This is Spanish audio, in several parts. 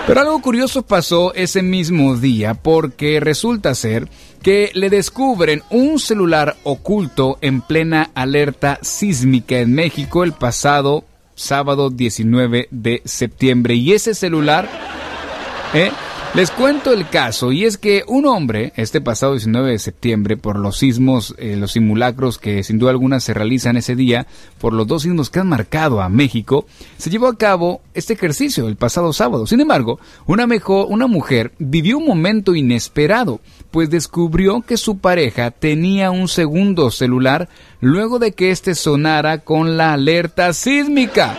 Pero algo curioso pasó ese mismo día porque resulta ser que le descubren un celular oculto en plena alerta sísmica en México el pasado sábado 19 de septiembre. Y ese celular, les cuento el caso, y es que un hombre, este pasado 19 de septiembre, por los sismos, los simulacros que sin duda alguna se realizan ese día, por los dos sismos que han marcado a México, se llevó a cabo este ejercicio el pasado sábado. Sin embargo, una mujer vivió un momento inesperado, pues descubrió que su pareja tenía un segundo celular luego de que este sonara con la alerta sísmica.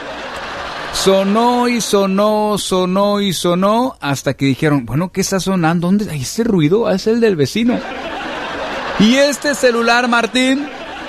Sonó y sonó, sonó y sonó, hasta que dijeron, bueno, ¿qué está sonando? ¿Dónde hay ese ruido? Ah, es el del vecino. Y este celular, Martín,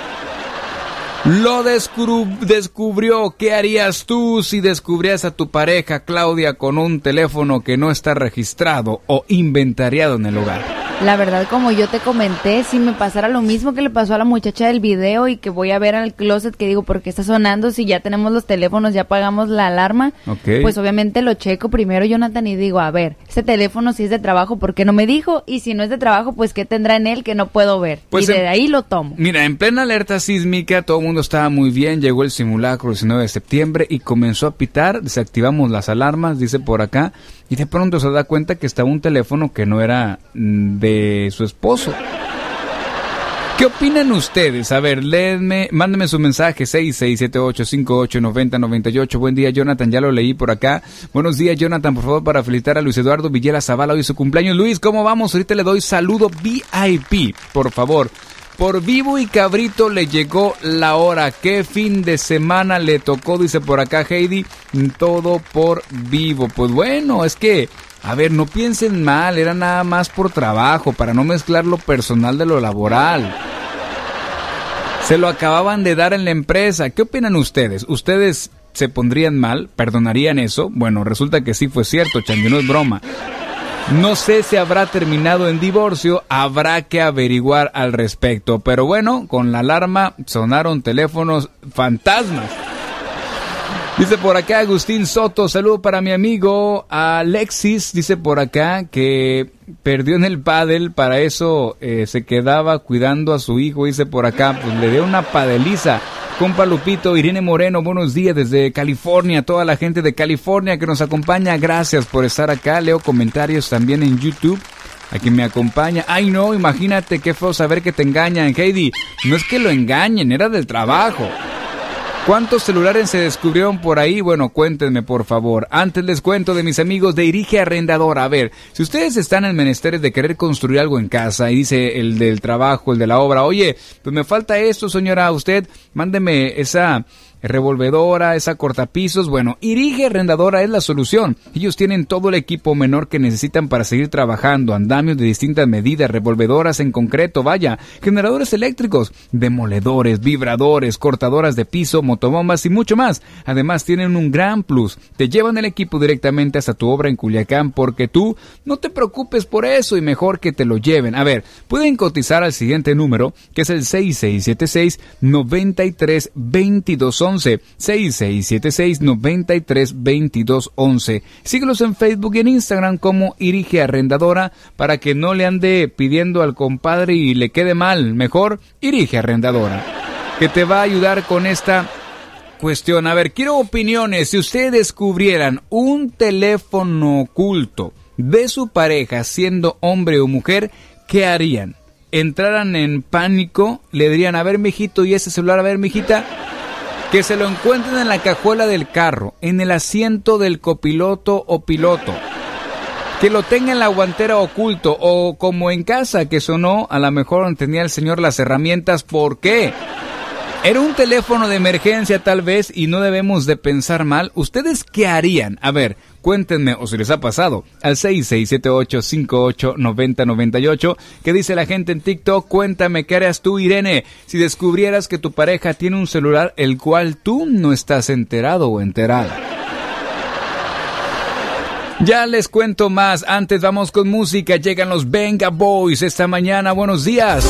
lo descubrió. ¿Qué harías tú si descubrías a tu pareja, Claudia, con un teléfono que no está registrado o inventariado en el hogar? La verdad, como yo te comenté, si me pasara lo mismo que le pasó a la muchacha del video y que voy a ver al closet, que digo, ¿por qué está sonando? Si ya tenemos los teléfonos, ya pagamos la alarma, pues obviamente lo checo primero, Jonathan, y digo, a ver, este teléfono si es de trabajo, ¿por qué no me dijo? Y si no es de trabajo, pues ¿qué tendrá en él que no puedo ver? Pues y de ahí lo tomo. Mira, en plena alerta sísmica, todo el mundo estaba muy bien, llegó el simulacro el 19 de septiembre y comenzó a pitar, desactivamos las alarmas, dice por acá, y de pronto se da cuenta que estaba un teléfono que no era de su esposo. ¿Qué opinan ustedes? A ver, mándenme su mensaje, 6678589098. Buen día, Jonathan, ya lo leí por acá. Buenos días, Jonathan, por favor, para felicitar a Luis Eduardo Villela Zavala, hoy es su cumpleaños. Luis, ¿cómo vamos? Ahorita le doy saludo VIP, por favor. Por Vivo y Cabrito le llegó la hora. ¿Qué fin de semana le tocó? Dice por acá Heidi. Todo por Vivo. Pues bueno, es que, a ver, no piensen mal. Era nada más por trabajo, para no mezclar lo personal de lo laboral. Se lo acababan de dar en la empresa. ¿Qué opinan ustedes? ¿Ustedes se pondrían mal? ¿Perdonarían eso? Bueno, resulta que sí fue cierto, Changi, no es broma. No sé si habrá terminado en divorcio, habrá que averiguar al respecto. Pero bueno, con la alarma sonaron teléfonos fantasmas. Dice por acá Agustín Soto, saludo para mi amigo Alexis. Dice por acá que perdió en el pádel, para eso se quedaba cuidando a su hijo. Dice por acá, pues le dio una padeliza. Compa Lupito, Irene Moreno, buenos días desde California, toda la gente de California que nos acompaña, gracias por estar acá, leo comentarios también en YouTube, a quien me acompaña. Ay no, imagínate qué feo saber que te engañan, Heidi, no es que lo engañen, era del trabajo. ¿Cuántos celulares se descubrieron por ahí? Bueno, cuéntenme por favor. Antes les cuento de mis amigos de Irige Arrendadora. A ver, si ustedes están en menesteres de querer construir algo en casa y dice el del trabajo, el de la obra, oye, pues me falta esto, señora, usted mándeme esa revolvedora, esa cortapisos. Bueno, Irige Arrendadora es la solución. Ellos tienen todo el equipo menor que necesitan para seguir trabajando, andamios de distintas medidas, revolvedoras en concreto, vaya, generadores eléctricos, demoledores, vibradores, cortadoras de piso, motobombas y mucho más. Además tienen un gran plus, te llevan el equipo directamente hasta tu obra en Culiacán, porque tú no te preocupes por eso y mejor que te lo lleven. A ver, pueden cotizar al siguiente número, que es el 6676-932211. 6676-932211. Síguelos en Facebook y en Instagram como Irige Arrendadora, para que no le ande pidiendo al compadre y le quede mal. Mejor Irige Arrendadora, que te va a ayudar con esta cuestión. A ver, quiero opiniones. Si ustedes descubrieran un teléfono oculto de su pareja, siendo hombre o mujer, ¿qué harían? ¿Entraran en pánico? ¿Le dirían, a ver, mijito, y ese celular, a ver, mijita? Que se lo encuentren en la cajuela del carro, en el asiento del copiloto o piloto. Que lo tenga en la guantera oculto, o como en casa que sonó, a lo mejor tenía el señor las herramientas. ¿Por qué? Era un teléfono de emergencia tal vez y no debemos de pensar mal. ¿Ustedes qué harían? A ver, cuéntenme o si les ha pasado al 6678589098. ¿Qué dice la gente en TikTok? Cuéntame, ¿qué harías tú, Irene, si descubrieras que tu pareja tiene un celular el cual tú no estás enterado o enterada? Ya les cuento más. Antes vamos con música. Llegan los Venga Boys esta mañana. Buenos días.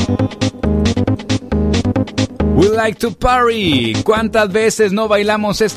We like to party. ¿Cuántas veces no bailamos